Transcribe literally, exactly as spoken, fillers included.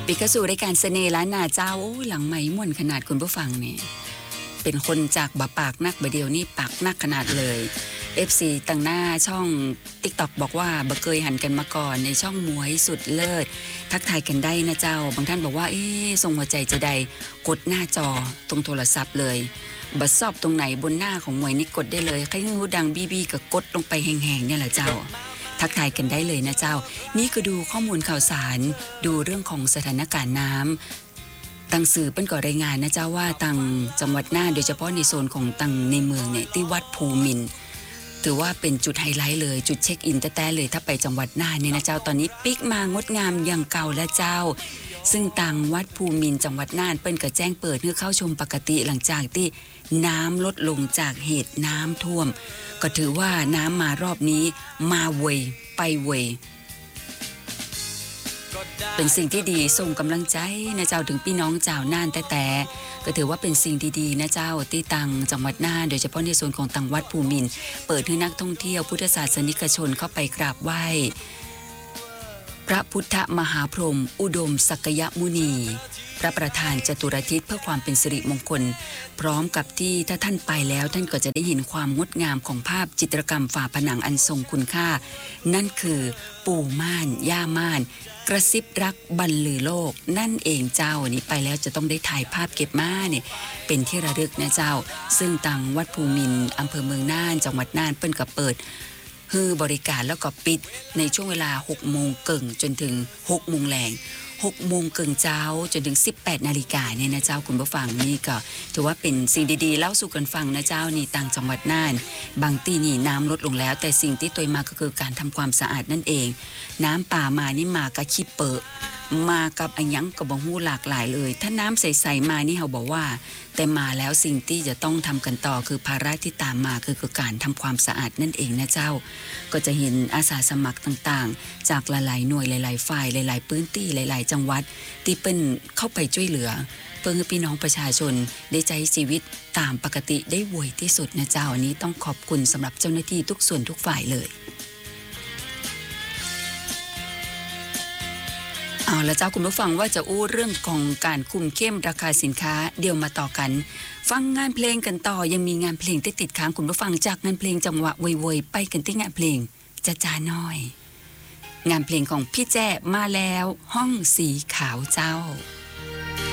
ปิกาซูรายการเสน่ห์ล้านนาเจ้าหลังไหมม่วนขนาดคุณผู้ฟังเนี่ยเป็นคนจากบะปากนักบะเดียวนี่ปากนักขนาดเลย เอฟ ซี ตั้งหน้าช่อง ติ๊กต็อก บอกว่าบะเคยหันกันมาก่อนในช่องมวยสุดเลิศทักทายกันได้นะเจ้าบางท่านบอกว่าเอ๊ะส่งหัวใจจะใดกดหน้าจอตรงโทรศัพท์เลยบัดซอบตรงไหนบนหน้าของมวยนี่กดได้เลยใครงูดังบีบีก็กดลงไปแห้งๆเนี่ยแหละเจ้าทักทายกันได้เลยนะเจ้านี่คือดูข้อมูลข่าวสารดูเรื่องของสถานการณ์น้ำตังสื่อเป็นก่อรายงานนะเจ้าว่าตังจังหวัดน่านโดยเฉพาะในโซนของตังในเมืองเนี่ยที่วัดภูมินทร์ถือว่าเป็นจุดไฮไลท์เลยจุดเช็คอินแต้ๆเลยถ้าไปจังหวัดน่านเนี่ยนะเจ้าตอนนี้ปิกมางดงามอย่างเก่าและเจ้าซึ่งตังวัดภูมินทร์จังหวัดน่านเปิ้นก็แจ้งเปิดเพื่อเข้าชมปกติหลังจากที่น้ำลดลงจากเหตุน้ำท่วมก็ถือว่าน้ำมารอบนี้มาเวยไปเวยเป็นสิ่งที่ดีส่งกำลังใจนะเจ้าถึงพี่น้องเจ้าน่านแต่แต่ก็ถือว่าเป็นสิ่งดีๆนะเจ้าที่ตังจังหวัดน่านโดยเฉพาะในส่วนของตังวัดภูมินทร์เปิดให้นักท่องเที่ยวพุทธศาสนิกชนเข้าไปกราบไหว้พระพุทธมหาพรหมอุดมศักยมุนีพระประธานจตุรทิศเพื่อความเป็นสิริมงคลพร้อมกับที่ถ้าท่านไปแล้วท่านก็จะได้เห็นความงดงามของภาพจิตรกรรมฝาผนังอันทรงคุณค่านั่นคือปู่ม่านย่าม่านกระซิบรักบรรลือโลกนั่นเองเจ้านี่ไปแล้วจะต้องได้ถ่ายภาพเก็บมาเนี่ยเป็นที่ระลึกนะเจ้าซึ่งตังวัดภูมินทร์อำเภอเมืองน่านจังหวัดน่านเปิ้นก็เปิดคือบริการแล้วก็ปิดในช่วงเวลาหกโมงเกิงจนถึงหกโมงแลงหกโมงเกิงเช้าจนถึงสิบแปดนาฬิกาเนี่ยนะเจ้าคุณผู้ฟังนี่ก็ถือว่าเป็นสิ่งดีๆเล่าสู่กันฟังนะเจ้านี่ต่างจังหวัดน่านบางที่นี่น้ำลดลงแล้วแต่สิ่งที่ตัวมาก็คือการทำความสะอาดนั่นเองน้ำป่ามานี่มากับขี้เปอะมากับอันยังกับบ่ฮู้หลากหลายเลยถ้าน้ำใสๆมานี่เขาบอกว่าแต่มาแล้วสิ่งที่จะต้องทำกันต่อคือภาระที่ตามมาคือการทำความสะอาดนั่นเองนะเจ้าก็จะเห็นอาสาสมัครต่างๆจากหลายๆหน่วยหลายๆฝ่ายหลายๆพื้นที่หลายๆจังหวัดที่เป็นเข้าไปช่วยเหลือเพื่อให้พี่น้องประชาชนได้ใช้ชีวิตตามปกติได้ไวที่สุดนะเจ้าอันนี้ต้องขอบคุณสำหรับเจ้าหน้าที่ทุกส่วนทุกฝ่ายเลยเอาละเจ้าคุณผู้ฟังว่าจะอู้เรื่องของการคุมเข้มราคาสินค้าเดี๋ยวมาต่อกันฟังงานเพลงกันต่อยังมีงานเพลงที่ติดค้างคุณผู้ฟังจากงานเพลงจังหวะไวๆไปกันที่งานเพลงจ้าจ้าน้อยงานเพลงของพี่แจ้มาแล้วห้องสีขาวเจ้า